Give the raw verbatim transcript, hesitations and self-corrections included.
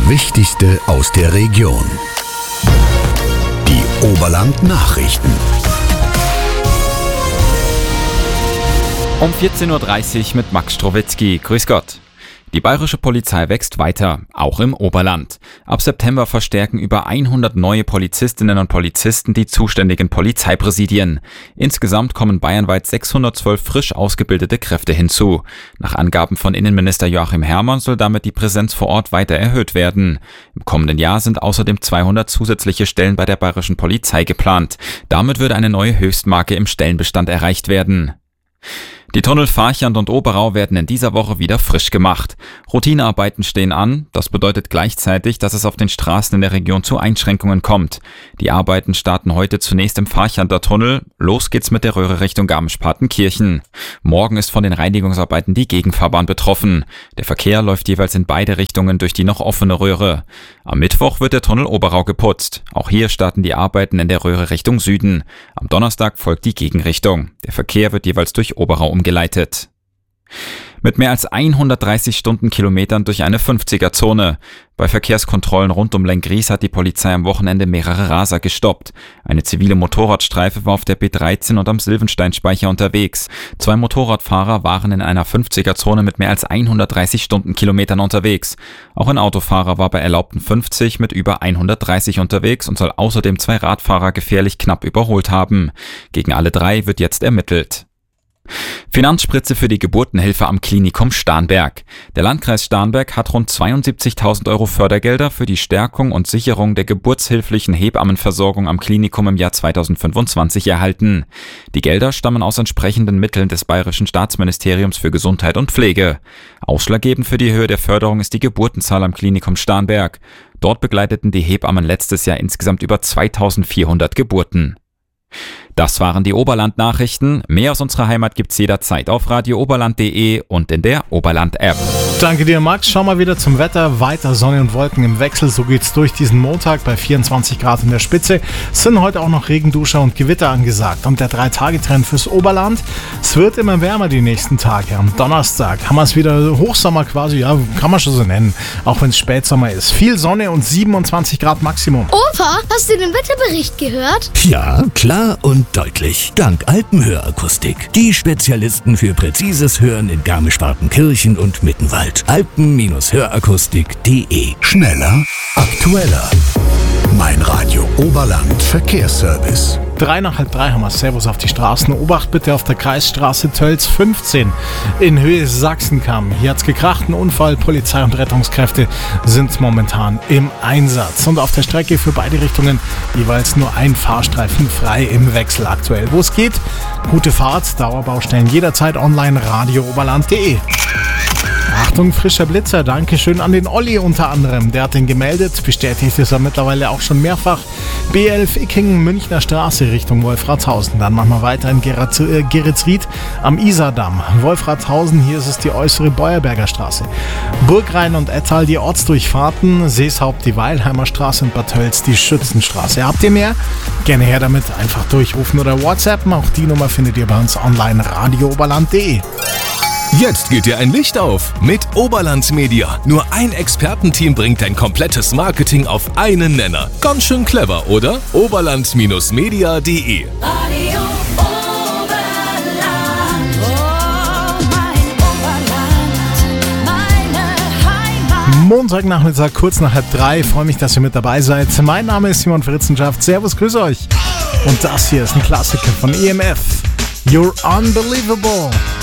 Wichtigste aus der Region. Die Oberland-Nachrichten. Um vierzehn Uhr dreißig mit Max Strowitzki. Grüß Gott. Die bayerische Polizei wächst weiter, auch im Oberland. Ab September verstärken über hundert neue Polizistinnen und Polizisten die zuständigen Polizeipräsidien. Insgesamt kommen bayernweit sechshundertzwölf frisch ausgebildete Kräfte hinzu. Nach Angaben von Innenminister Joachim Herrmann soll damit die Präsenz vor Ort weiter erhöht werden. Im kommenden Jahr sind außerdem zweihundert zusätzliche Stellen bei der bayerischen Polizei geplant. Damit würde eine neue Höchstmarke im Stellenbestand erreicht werden. Die Tunnel Farchand und Oberau werden in dieser Woche wieder frisch gemacht. Routinearbeiten stehen an, das bedeutet gleichzeitig, dass es auf den Straßen in der Region zu Einschränkungen kommt. Die Arbeiten starten heute zunächst im Farchander Tunnel, los geht's mit der Röhre Richtung Garmisch-Partenkirchen. Morgen ist von den Reinigungsarbeiten die Gegenfahrbahn betroffen. Der Verkehr läuft jeweils in beide Richtungen durch die noch offene Röhre. Am Mittwoch wird der Tunnel Oberau geputzt. Auch hier starten die Arbeiten in der Röhre Richtung Süden. Am Donnerstag folgt die Gegenrichtung. Der Verkehr wird jeweils durch Oberau umgeleitet. Mit mehr als hundertdreißig Stundenkilometern durch eine fünfziger-Zone. Bei Verkehrskontrollen rund um Lenggries hat die Polizei am Wochenende mehrere Raser gestoppt. Eine zivile Motorradstreife war auf der B dreizehn und am Silvensteinspeicher unterwegs. Zwei Motorradfahrer waren in einer fünfziger-Zone mit mehr als hundertdreißig Stundenkilometern unterwegs. Auch ein Autofahrer war bei erlaubten fünfzig mit über hundertdreißig unterwegs und soll außerdem zwei Radfahrer gefährlich knapp überholt haben. Gegen alle drei wird jetzt ermittelt. Finanzspritze für die Geburtenhilfe am Klinikum Starnberg. Der Landkreis Starnberg hat rund zweiundsiebzigtausend Euro Fördergelder für die Stärkung und Sicherung der geburtshilflichen Hebammenversorgung am Klinikum im Jahr zweitausendfünfundzwanzig erhalten. Die Gelder stammen aus entsprechenden Mitteln des Bayerischen Staatsministeriums für Gesundheit und Pflege. Ausschlaggebend für die Höhe der Förderung ist die Geburtenzahl am Klinikum Starnberg. Dort begleiteten die Hebammen letztes Jahr insgesamt über zweitausendvierhundert Geburten. Das waren die Oberland-Nachrichten. Mehr aus unserer Heimat gibt's jederzeit auf radio oberland punkt de und in der Oberland-App. Danke dir, Max. Schau mal wieder zum Wetter. Weiter Sonne und Wolken im Wechsel. So geht's durch diesen Montag bei vierundzwanzig Grad in der Spitze. Es sind heute auch noch Regenduscher und Gewitter angesagt. Und der drei-Tage-Trend fürs Oberland. Es wird immer wärmer die nächsten Tage. Am Donnerstag haben wir es wieder Hochsommer quasi. Ja, kann man schon so nennen. Auch wenn es Spätsommer ist. Viel Sonne und siebenundzwanzig Grad Maximum. Opa, hast du den Wetterbericht gehört? Ja, klar und deutlich. Dank Alpenhörakustik. Die Spezialisten für präzises Hören in Garmisch-Partenkirchen und Mittenwald. alpen-hörakustik punkt de. Schneller, aktueller. Mein Radio Oberland Verkehrsservice. Drei nach halb drei haben wir. Servus auf die Straßen. Obacht bitte auf der Kreisstraße Tölz fünfzehn in Höhe Sachsenkamm. Hier hat's gekracht, ein Unfall. Polizei und Rettungskräfte sind momentan im Einsatz. Und auf der Strecke für beide Richtungen jeweils nur ein Fahrstreifen frei im Wechsel aktuell. Wo es geht, gute Fahrt, Dauerbaustellen jederzeit online radio oberland punkt de. Achtung, frischer Blitzer. Dankeschön an den Olli unter anderem. Der hat den gemeldet. Bestätigt ist er mittlerweile auch schon mehrfach. B elf Ickingen, Münchner Straße Richtung Wolfratshausen. Dann machen wir weiter in Geritz, äh, Geritzried am Isardamm. Wolfratshausen, hier ist es die äußere Beuerberger Straße. Burgrhein und Ettal die Ortsdurchfahrten. Seeshaupt die Weilheimer Straße und Bad Tölz die Schützenstraße. Habt ihr mehr? Gerne her damit. Einfach durchrufen oder WhatsAppen. Auch die Nummer findet ihr bei uns online radio oberland punkt de. Jetzt geht dir ein Licht auf mit Oberland Media. Nur ein Expertenteam bringt dein komplettes Marketing auf einen Nenner. Ganz schön clever, oder? oberland Media punkt de. Radio Oberland, oh mein Oberland, meine Heimat. Montagnachmittag, kurz nach halb drei. Freue mich, dass ihr mit dabei seid. Mein Name ist Simon Fritzenschaft. Servus, grüß euch. Und das hier ist ein Klassiker von E M F. You're Unbelievable.